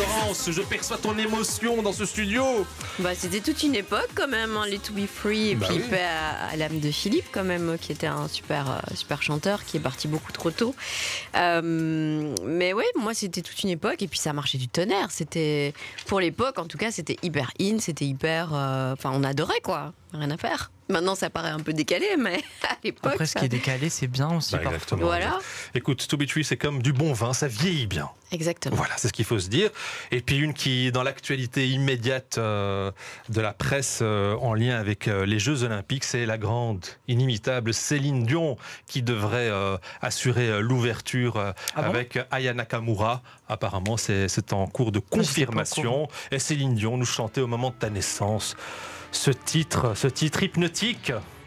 Florence, je perçois ton émotion dans ce studio. Bah, c'était toute une époque quand même, hein, les To Be Free, et Bah puis oui. paix à l'âme de Philippe quand même, qui était un super chanteur, qui est parti beaucoup trop tôt. Mais ouais, moi c'était toute une époque, et puis ça marchait du tonnerre. C'était, pour l'époque en tout cas, c'était hyper in, c'était hyper... Enfin, on adorait quoi, rien à faire. Maintenant ça paraît un peu décalé, mais à l'époque... Après, ce qui est décalé, c'est bien aussi parfois. Exactement. Voilà, Écoute, To Be Tree, c'est comme du bon vin, ça vieillit bien. exactement. Voilà, c'est ce qu'il faut se dire. Et puis une qui, dans l'actualité immédiate de la presse en lien avec les Jeux Olympiques, c'est la grande, inimitable Céline Dion qui devrait assurer l'ouverture avec Aya Nakamura. Apparemment, c'est en cours de confirmation. Et Céline Dion nous chantait au moment de ta naissance ce titre hypnotique.